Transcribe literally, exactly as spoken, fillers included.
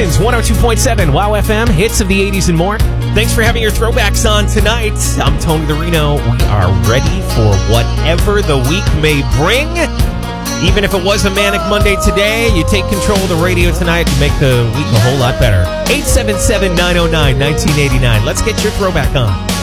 Citizens, one oh two point seven Wow F M, hits of the eighties and more. Thanks for having your throwbacks on tonight. I'm Tony the Reno. We are ready for whatever the week may bring. Even if it was a manic Monday today, you take control of the radio tonight and make the week a whole lot better. eight seven seven, nine oh nine, nineteen eighty-nine. Let's get your throwback on.